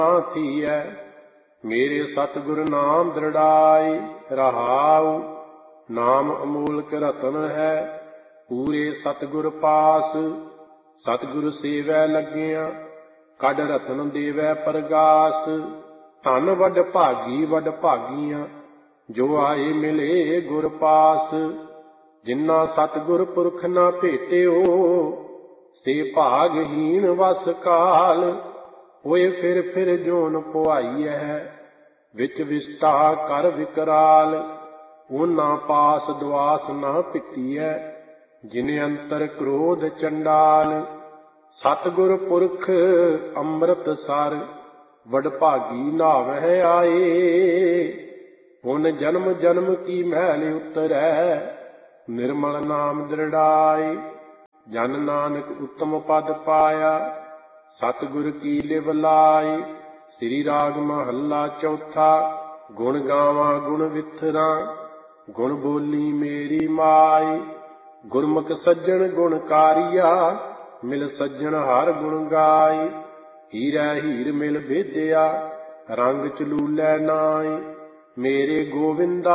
थीऐ। मेरे सतगुर नाम दृढ़ाई रहाऊ। नाम अमूलक रतन है पूरे सतगुर पास। सतगुर सेवै लगिया कड रतन देवै परगास। धन वड भागीਆਂ जो आए मिले गुर पास। जिन्ना सतगुर पुरख ना भेटियो से भागहीन वस काल। होए फिर जोन पुआई है विच विस्टा कर विकराल। ओना पास दुआस ना पिती है जिने अंतर क्रोध चंडाल। सतगुर पुरख अमृत सर वडभागी नावै आए। हुन जन्म जन्म की मैल उतरै निर्मल नाम दृढ़ाई। जन नानक उत्तम पद पाया सतगुर की लिव लाई। श्री राग महला चौथा। गुण गावां गुण विथरा गुण बोली मेरी माई। गुरमुख सज्जन गुणकारिया मिल सज्जन हर गुण गाई। हीरै हीर मिल भेदिया रंग चलूलै नाई। मेरे गोविंदा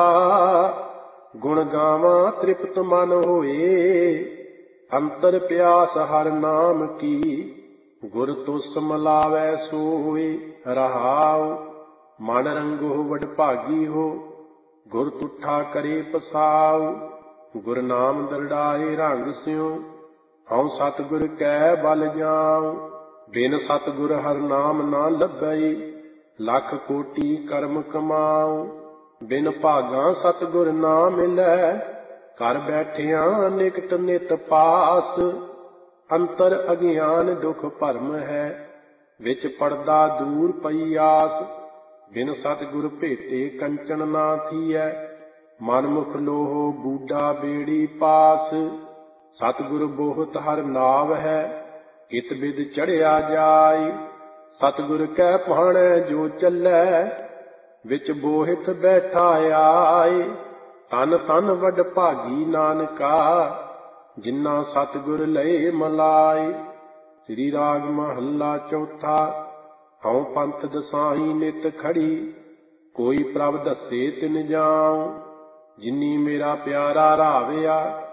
गुण गावां तृप्त मन होए। अंतर प्यास हर नाम की गुर तुस मिलावै सोए। रहाऊ मन रंगो वडभागी हो गुर तुठा करे पसाऊ। गुर नाम दरड़ाए रंग स्यों हऊँ सतगुर कै बल जाऊं। बिन सतगुर हर नाम ना लभई लख कोटि कर्म कमाऊं। बिन भागां सतगुर ना मिलै कर बैठिया निकट नित पास। अंतर अज्ञान दुख भरम है विच पड़दा दूर पई आस। बिन सतगुर भेटे कंचन ना थीऐ मन मुख लोहो बूढ़ा बेड़ी पास। सतगुर बोहत हर नाव है इत बिद चढ़िया जाई। सतगुर कै भाणै जो चलै विच बोहित बैठा आए। तन तन वड भागी नानका जिन्ना सतगुर लए मलाई। श्री राग महला चौथा। हऊँ पंथ दसाई नित खड़ी कोई प्रभ दसे तिन जाऊं। जिन्नी मेरा प्यारा राविया